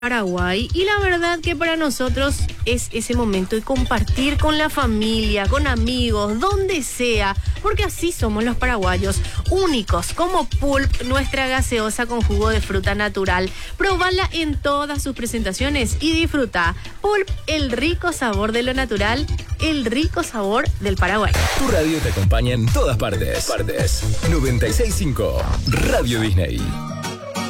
Paraguay, y la verdad que para nosotros es ese momento de compartir con la familia, con amigos, donde sea, porque así somos los paraguayos, únicos como Pulp, nuestra gaseosa con jugo de fruta natural. Probala en todas sus presentaciones y disfruta. Pulp, el rico sabor de lo natural, el rico sabor del Paraguay. Tu radio te acompaña en todas partes. 96.5 Radio Disney.